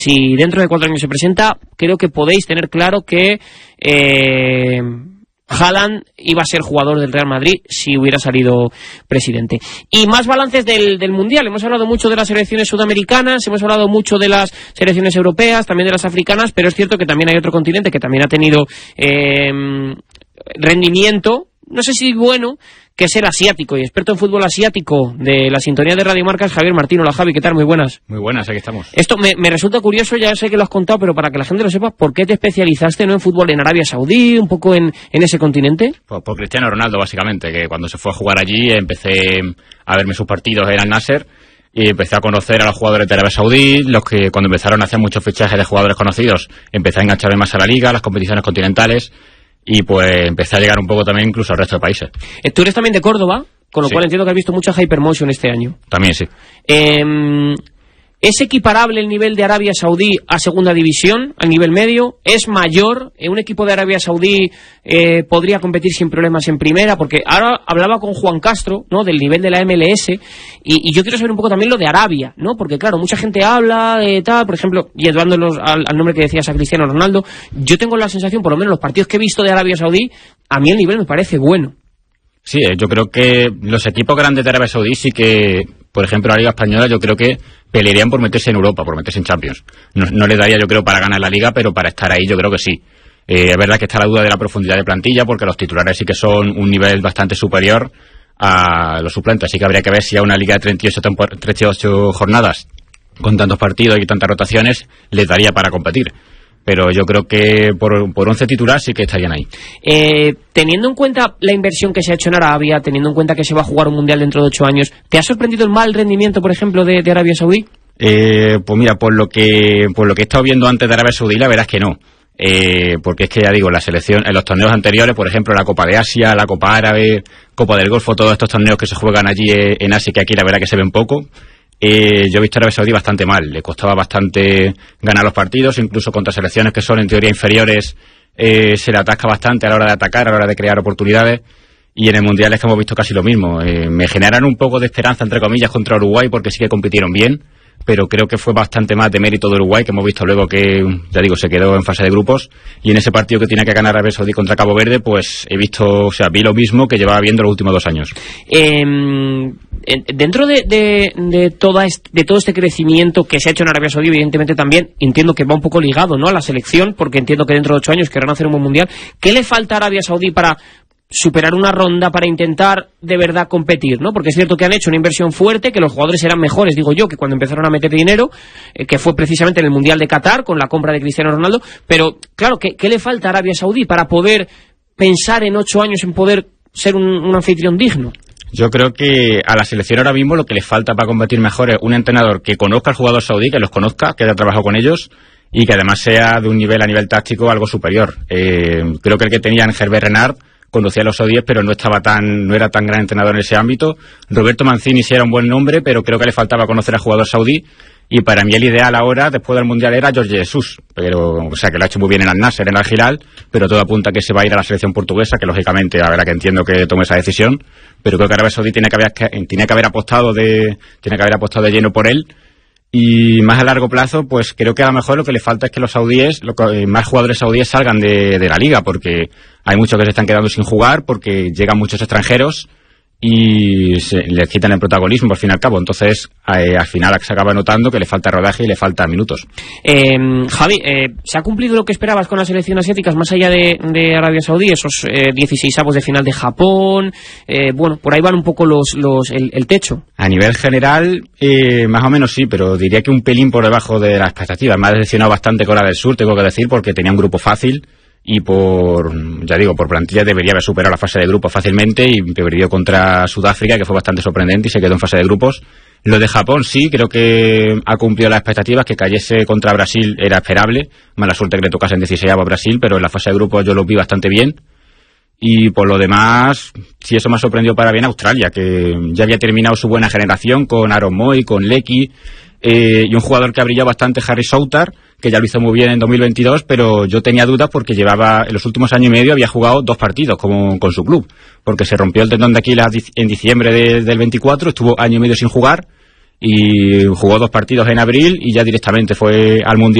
Si dentro de 4 años se presenta, creo que podéis tener claro que Haaland iba a ser jugador del Real Madrid si hubiera salido presidente. Y más balances del Mundial. Hemos hablado mucho de las selecciones sudamericanas, hemos hablado mucho de las selecciones europeas, también de las africanas, pero es cierto que también hay otro continente que también ha tenido rendimiento, no sé si bueno, que es el asiático, y experto en fútbol asiático de la sintonía de Radio Marca, Javier Martín. Hola, Javi, ¿qué tal? Muy buenas. Muy buenas, aquí estamos. Esto me resulta curioso, ya sé que lo has contado, pero para que la gente lo sepa, ¿por qué te especializaste, ¿no?, en fútbol en Arabia Saudí, un poco en ese continente? Pues por Cristiano Ronaldo, básicamente, que cuando se fue a jugar allí empecé a verme sus partidos en Al Nasser y empecé a conocer a los jugadores de Arabia Saudí, los que cuando empezaron a hacer muchos fichajes de jugadores conocidos, empecé a engancharme más a la liga, a las competiciones continentales, y pues empecé a llegar un poco también incluso al resto de países. Tú eres también de Córdoba, con lo Sí. cual entiendo que has visto mucha Hypermotion este año. También sí. ¿Es equiparable el nivel de Arabia Saudí a segunda división, al nivel medio? ¿Es mayor? ¿Un equipo de Arabia Saudí podría competir sin problemas en primera? Porque ahora hablaba con Juan Castro, ¿no?, del nivel de la MLS, y yo quiero saber un poco también lo de Arabia, ¿no? Porque claro, mucha gente habla de tal, por ejemplo, y llevándolos al nombre que decías, a Cristiano Ronaldo, yo tengo la sensación, por lo menos los partidos que he visto de Arabia Saudí, a mí el nivel me parece bueno. Sí, yo creo que los equipos grandes de Arabia Saudí sí que, por ejemplo, la Liga Española, yo creo que pelearían por meterse en Europa, por meterse en Champions. No les daría, yo creo, para ganar la Liga, pero para estar ahí yo creo que sí. Es verdad que está la duda de la profundidad de plantilla, porque los titulares sí que son un nivel bastante superior a los suplentes, así que habría que ver si a una Liga de 38 jornadas, con tantos partidos y tantas rotaciones, les daría para competir. Pero yo creo que por 11 titular sí que estarían ahí. Teniendo en cuenta la inversión que se ha hecho en Arabia, teniendo en cuenta que se va a jugar un Mundial dentro de 8 años, ¿te ha sorprendido el mal rendimiento, por ejemplo, de Arabia Saudí? Pues mira, por lo que he estado viendo antes de Arabia Saudí, la verdad es que no. Porque es que ya digo, la selección en los torneos anteriores, por ejemplo, la Copa de Asia, la Copa Árabe, Copa del Golfo, todos estos torneos que se juegan allí en Asia, que aquí la verdad que se ven poco. Yo he visto a Arabia Saudí bastante mal, le costaba bastante ganar los partidos, incluso contra selecciones que son en teoría inferiores, se le atasca bastante a la hora de atacar, a la hora de crear oportunidades, y en el Mundial es que hemos visto casi lo mismo. Me generan un poco de esperanza, entre comillas, contra Uruguay, porque sí que compitieron bien, pero creo que fue bastante más de mérito de Uruguay, que hemos visto luego que, ya digo, se quedó en fase de grupos, y en ese partido que tenía que ganar Arabia Saudí contra Cabo Verde, pues vi lo mismo que llevaba viendo los últimos 2 años. Dentro de todo este crecimiento que se ha hecho en Arabia Saudí, evidentemente también entiendo que va un poco ligado, ¿no?, a la selección, porque entiendo que dentro de 8 años querrán hacer un buen Mundial. ¿Qué le falta a Arabia Saudí para superar una ronda, para intentar de verdad competir, ¿no? Porque es cierto que han hecho una inversión fuerte, que los jugadores eran mejores, digo yo, que cuando empezaron a meter dinero, que fue precisamente en el Mundial de Qatar, con la compra de Cristiano Ronaldo, pero claro, ¿qué le falta a Arabia Saudí para poder pensar en 8 años en poder ser un anfitrión digno? Yo creo que a la selección ahora mismo lo que le falta para competir mejor es un entrenador que conozca al jugador saudí, que los conozca, que haya trabajado con ellos y que además sea de un nivel a nivel táctico algo superior. Creo que el que tenían Herbert Renard conducía a los saudíes, pero no era tan gran entrenador en ese ámbito. Roberto Mancini sí era un buen nombre, pero creo que le faltaba conocer al jugador saudí. Y para mí el ideal ahora, después del Mundial, era Jorge Jesus. Pero, o sea, que lo ha hecho muy bien en Al Nasser, en Al Hilal, pero todo apunta a que se va a ir a la selección portuguesa, que lógicamente, la verdad que entiendo que tome esa decisión. Pero creo que Arabia Saudí tiene que haber apostado de lleno por él. Y más a largo plazo, pues creo que a lo mejor lo que le falta es que los saudíes, más jugadores saudíes salgan de la liga, porque hay muchos que se están quedando sin jugar, porque llegan muchos extranjeros y les quitan el protagonismo al fin y al cabo. Entonces al final se acaba notando que le falta rodaje y le falta minutos. Javi, ¿se ha cumplido lo que esperabas con las selecciones asiáticas más allá de Arabia Saudí? Esos 16avos de final de Japón, bueno, por ahí van un poco el techo. A nivel general, más o menos sí, pero diría que un pelín por debajo de las expectativas. Me ha decepcionado bastante Corea del Sur, tengo que decir, porque tenía un grupo fácil y por plantilla debería haber superado la fase de grupos fácilmente, y perdió contra Sudáfrica, que fue bastante sorprendente, y se quedó en fase de grupos. Lo de Japón sí, creo que ha cumplido las expectativas. Que cayese contra Brasil era esperable, mala suerte que le tocase en 16avo a Brasil, pero en la fase de grupos yo lo vi bastante bien. Y por lo demás, sí, eso me ha sorprendido para bien Australia, que ya había terminado su buena generación con Aaron Moy, con Lecky, y un jugador que ha brillado bastante, Harry Soutar, que ya lo hizo muy bien en 2022, pero yo tenía dudas porque en los últimos años y medio había jugado 2 partidos con su club, porque se rompió el tendón de Aquiles en diciembre del 24, estuvo año y medio sin jugar, y jugó 2 partidos en abril y ya directamente fue al Mundial.